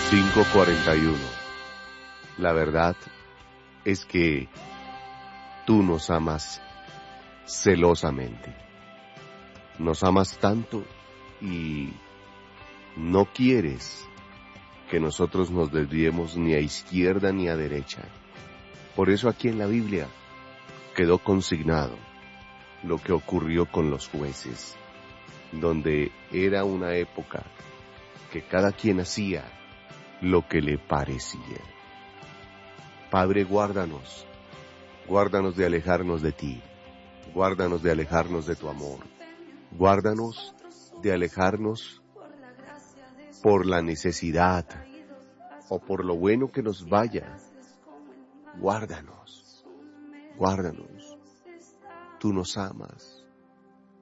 5:41. La verdad es que tú nos amas celosamente. Nos amas tanto y no quieres que nosotros nos desviemos ni a izquierda ni a derecha. Por eso aquí en la Biblia quedó consignado lo que ocurrió con los jueces, donde era una época que cada quien hacía lo que le parecía. Padre, guárdanos de alejarnos de ti, guárdanos de alejarnos de tu amor, guárdanos de alejarnos por la necesidad o por lo bueno que nos vaya. Guárdanos, tú nos amas.